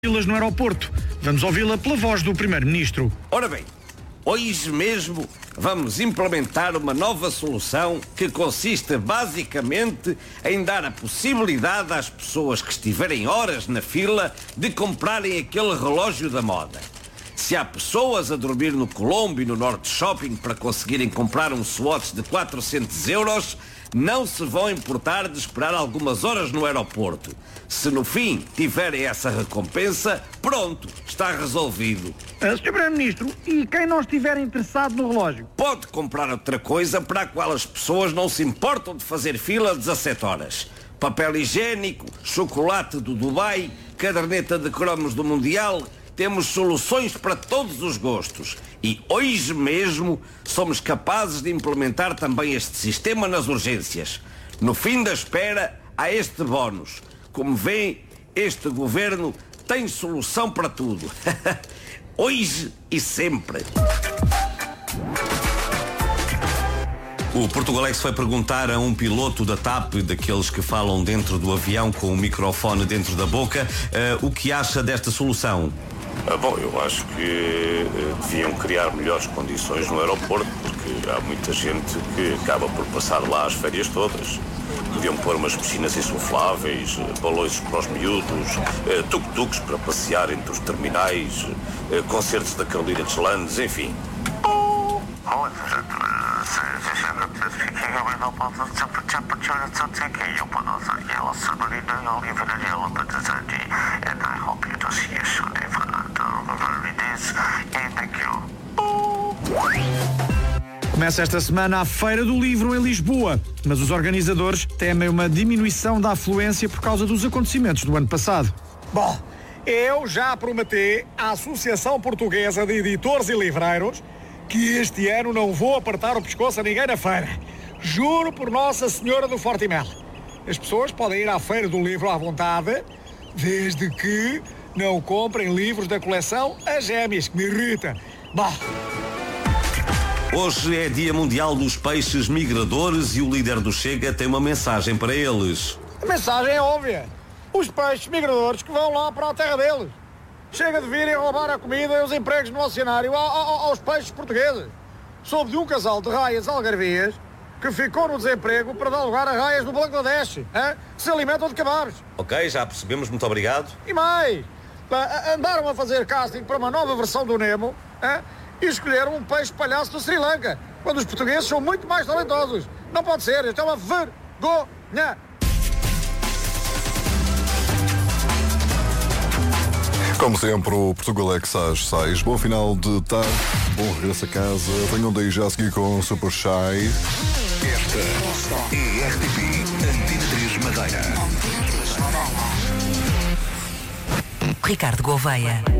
filas no aeroporto. Vamos ouvi-la pela voz do Primeiro-Ministro. Ora bem, hoje mesmo vamos implementar uma nova solução que consiste basicamente em dar a possibilidade às pessoas que estiverem horas na fila de comprarem aquele relógio da moda. Se há pessoas a dormir no Colombo e no Norte Shopping para conseguirem comprar um Swatch de 400 euros, não se vão importar de esperar algumas horas no aeroporto. Se no fim tiverem essa recompensa, pronto, está resolvido. Sr. Primeiro-Ministro, e quem não estiver interessado no relógio? Pode comprar outra coisa para a qual as pessoas não se importam de fazer fila 17 horas. Papel higiênico, chocolate do Dubai, caderneta de cromos do Mundial. Temos soluções para todos os gostos. E hoje mesmo somos capazes de implementar também este sistema nas urgências. No fim da espera, há este bónus. Como vêem, este governo tem solução para tudo. Hoje e sempre. O Portugalex foi perguntar a um piloto da TAP, daqueles que falam dentro do avião com o microfone dentro da boca, o que acha desta solução. Bom, eu acho que deviam criar melhores condições no aeroporto, porque há muita gente que acaba por passar lá as férias todas. Podiam pôr umas piscinas insufláveis, balões para os miúdos, tuk-tuks para passear entre os terminais, concertos da Carolina Deslandes, enfim. Começa esta semana a Feira do Livro em Lisboa, mas os organizadores temem uma diminuição da afluência por causa dos acontecimentos do ano passado. Bom, eu já prometi à Associação Portuguesa de Editores e Livreiros que este ano não vou apertar o pescoço a ninguém na feira. Juro por Nossa Senhora do Forte Mel. As pessoas podem ir à Feira do Livro à vontade, desde que não comprem livros da coleção As Gêmeas, que me irrita. Bom... Hoje é Dia Mundial dos Peixes Migradores e o líder do Chega tem uma mensagem para eles. A mensagem é óbvia. Os peixes migradores que vão lá para a terra deles. Chega de virem roubar a comida e os empregos no oceanário aos peixes portugueses. Soube de um casal de raias algarvias que ficou no desemprego para dar lugar a raias do Bangladesh, que se alimentam de cabares. Ok, já percebemos, muito obrigado. E mais, andaram a fazer casting para uma nova versão do Nemo, e escolheram um peixe palhaço do Sri Lanka, quando os portugueses são muito mais talentosos. Não pode ser, isto é uma vergonha. Como sempre, o Portugalex às 6. Bom final de tarde, bom regresso a casa. Venham daí já a seguir com Super Shy. Esta é RTP Antena 3 Madeira. Ricardo Gouveia.